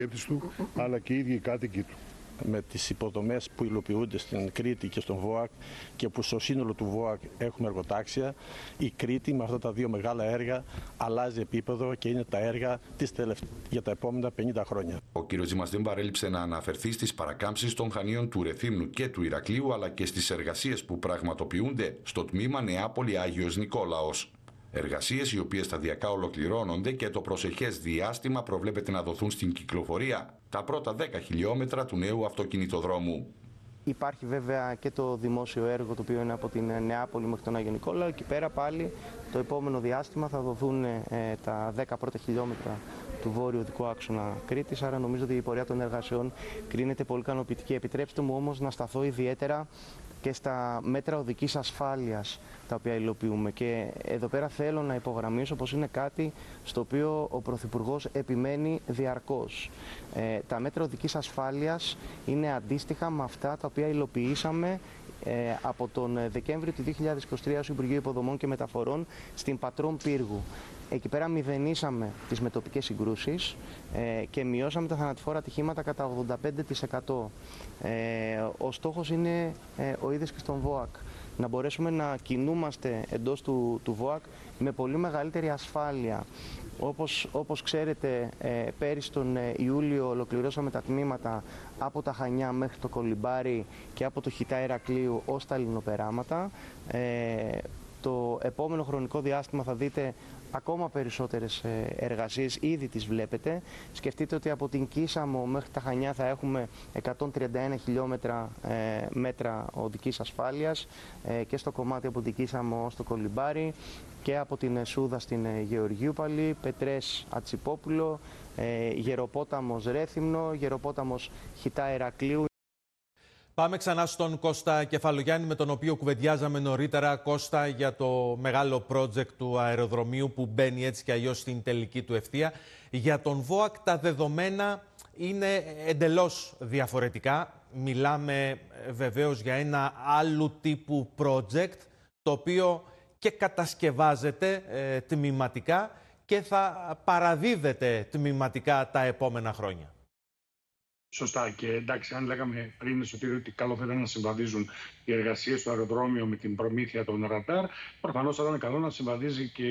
του, αλλά και οι ίδιοι οι κάτοικοι του. Με τις υποδομές που υλοποιούνται στην Κρήτη και στον ΒΟΑΚ και που στο σύνολο του ΒΟΑΚ έχουμε εργοτάξια, η Κρήτη με αυτά τα δύο μεγάλα έργα αλλάζει επίπεδο και είναι τα έργα για τα επόμενα 50 χρόνια. Ο κ. Τζίμας δεν παρέλειψε να αναφερθεί στις παρακάμψεις των Χανίων του Ρεθύμνου και του Ηρακλείου, αλλά και στις εργασίες που πραγματοποιούνται στο τμήμα Νεάπολη-Άγιος Νικόλαος. Εργασίες οι οποίες σταδιακά ολοκληρώνονται και το προσεχές διάστημα προβλέπεται να δοθούν στην κυκλοφορία τα πρώτα 10 χιλιόμετρα του νέου αυτοκινητοδρόμου. Υπάρχει βέβαια και το δημόσιο έργο το οποίο είναι από την Νεάπολη μέχρι τον Άγιο Νικόλαο. Εκεί πέρα πάλι το επόμενο διάστημα θα δοθούν τα 10 πρώτα χιλιόμετρα του βόρειου οδικού άξονα Κρήτης. Άρα νομίζω ότι η πορεία των εργασιών κρίνεται πολύ ικανοποιητική. Επιτρέψτε μου όμως να σταθώ ιδιαίτερα και στα μέτρα οδικής ασφάλειας τα οποία υλοποιούμε. Και εδώ πέρα θέλω να υπογραμμίσω πως είναι κάτι στο οποίο ο Πρωθυπουργός επιμένει διαρκώς. Τα μέτρα οδικής ασφάλειας είναι αντίστοιχα με αυτά τα οποία υλοποιήσαμε από τον Δεκέμβριο του 2023 ως Υπουργείο Υποδομών και Μεταφορών στην Πατρών Πύργου. Εκεί πέρα μηδενίσαμε τις μετοπικές συγκρούσεις και μειώσαμε τα θανατηφόρα ατυχήματα κατά 85%. Ο στόχος είναι ο ίδιος και στον ΒΟΑΚ. Να μπορέσουμε να κινούμαστε εντός του ΒΟΑΚ με πολύ μεγαλύτερη ασφάλεια. Όπως ξέρετε, πέρυσι τον Ιούλιο ολοκληρώσαμε τα τμήματα από τα Χανιά μέχρι το Κολυμπάρι και από το Χιτά Ηρακλείου ως τα Λινοπεράματα. Το επόμενο χρονικό διάστημα θα δείτε ακόμα περισσότερες εργασίες, ήδη τις βλέπετε. Σκεφτείτε ότι από την Κίσαμο μέχρι τα Χανιά θα έχουμε 131 χιλιόμετρα μέτρα οδικής ασφάλειας και στο κομμάτι από την Κίσαμο στο Κολυμπάρι και από την Σούδα στην Γεωργιούπαλη, Πετρές Ατσιπόπουλο, Γεροπόταμος Ρέθυμνο, Γεροπόταμος Χιτά Ηρακλείου. Πάμε ξανά στον Κώστα Κεφαλογιάννη, με τον οποίο κουβεντιάζαμε νωρίτερα. Κώστα, για το μεγάλο project του αεροδρομίου που μπαίνει έτσι και αλλιώς στην τελική του ευθεία. Για τον ΒΟΑΚ τα δεδομένα είναι εντελώς διαφορετικά. Μιλάμε βεβαίως για ένα άλλου τύπου project, το οποίο και κατασκευάζεται τμηματικά και θα παραδίδεται τμηματικά τα επόμενα χρόνια. Σωστά. Και εντάξει, αν λέγαμε πριν, Σωτήριο, ότι καλό θα ήταν να συμβαδίζουν οι εργασίες στο αεροδρόμιο με την προμήθεια των ραντάρ, προφανώς θα ήταν καλό να συμβαδίζει και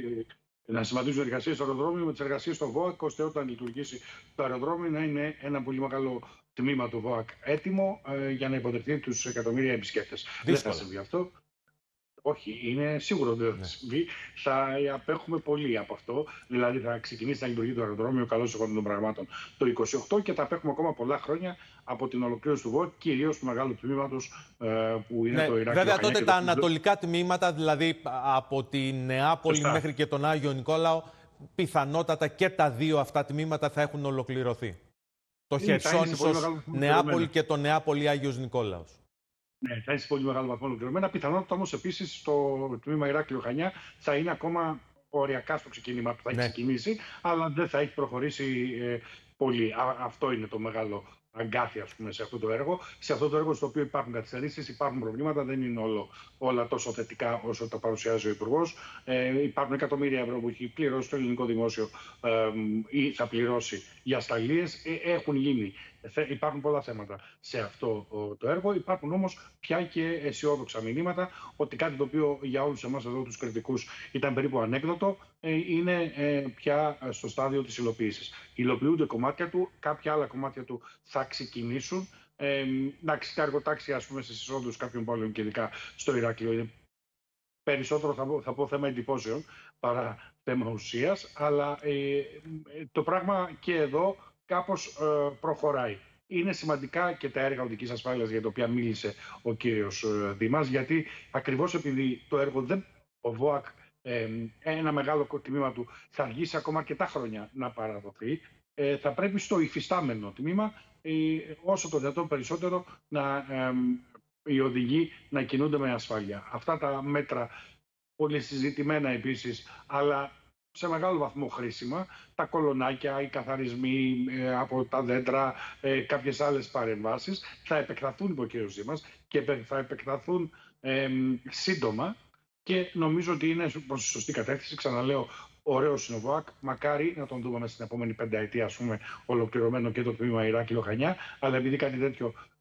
να συμβαδίζουν οι εργασίες στο αεροδρόμιο με τις εργασίες στο ΒΟΑΚ, ώστε όταν λειτουργήσει το αεροδρόμιο να είναι ένα πολύ μεγάλο τμήμα του ΒΟΑΚ έτοιμο για να υποδεχθεί τους εκατομμύρια επισκέπτες. Δεν θα συμβεί αυτό. Όχι, είναι σίγουρο ότι δεν θα συμβεί. Θα απέχουμε πολύ από αυτό. Δηλαδή, θα ξεκινήσει να λειτουργεί το αεροδρόμιο καλώς εγώ των πραγμάτων το 2028 και θα απέχουμε ακόμα πολλά χρόνια από την ολοκλήρωση του ΒΟΑΚ, κυρίως του μεγάλου τμήματος που είναι το Ηράκλειο. Βέβαια, τότε τα ανατολικά τμήματα, δηλαδή από τη Νεάπολη μέχρι και τον Άγιο Νικόλαο, πιθανότατα και τα δύο αυτά τμήματα θα έχουν ολοκληρωθεί. Το Χερσόνησος Νεάπολη και το Νεάπολη Άγιος Νικόλαος. Ναι, θα είναι σε πολύ μεγάλο βαθμό ολοκληρωμένα. Πιθανότητα όμως επίσης το τμήμα Ηράκλειο-Χανιά θα είναι ακόμα οριακά στο ξεκίνημα που θα έχει ξεκινήσει, αλλά δεν θα έχει προχωρήσει πολύ. Αυτό είναι το μεγάλο αγκάθι, ας πούμε, σε αυτό το έργο. Σε αυτό το έργο στο οποίο υπάρχουν καθυστερήσεις, υπάρχουν προβλήματα, δεν είναι όλα τόσο θετικά όσο τα παρουσιάζει ο Υπουργός. Υπάρχουν εκατομμύρια ευρώ που έχει πληρώσει το ελληνικό δημόσιο ή θα πληρώσει για σταλίες. Έχουν γίνει. Υπάρχουν πολλά θέματα σε αυτό το έργο. Υπάρχουν όμως πια και αισιόδοξα μηνύματα ότι κάτι το οποίο για όλους εμάς εδώ τους κριτικούς ήταν περίπου ανέκδοτο, είναι πια στο στάδιο της υλοποίησης. Υλοποιούνται κομμάτια του, κάποια άλλα κομμάτια του θα ξεκινήσουν. Εντάξει, τα εργοτάξια, ας πούμε, στις εισόδους κάποιων πόλεων και ειδικά στο Ηράκλειο είναι περισσότερο, θα πω, θέμα εντυπώσεων παρά θέμα ουσίας, αλλά το πράγμα και εδώ κάπως προχωράει. Είναι σημαντικά και τα έργα οδικής ασφάλειας για τα οποία μίλησε ο κύριος Δήμας, γιατί ακριβώς επειδή το έργο ο ΒΟΑΚ, ένα μεγάλο τμήμα του θα αργήσει ακόμα αρκετά χρόνια να παραδοθεί, θα πρέπει στο υφιστάμενο τμήμα όσο το δυνατόν περισσότερο οι οδηγοί να κινούνται με ασφάλεια. Αυτά τα μέτρα, πολύ συζητημένα επίσης, αλλά σε μεγάλο βαθμό χρήσιμα, τα κολονάκια, οι καθαρισμοί από τα δέντρα, κάποιες άλλες παρεμβάσεις, θα επεκταθούν, είπε ο κ. Δήμας, και θα επεκταθούν σύντομα και νομίζω ότι είναι προς τη σωστή κατεύθυνση. Ξαναλέω, Ωραίος είναι ο ΒΟΑΚ. Μακάρι να τον δούμε μέσα στην επόμενη πενταετία, ας πούμε, ολοκληρωμένο και το τμήμα Ηράκλειο-Χανιά. Αλλά επειδή κάτι τέτοιο